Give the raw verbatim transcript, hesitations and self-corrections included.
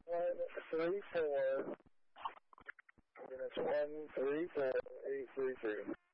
one three four. Again, it's one three four eight three three.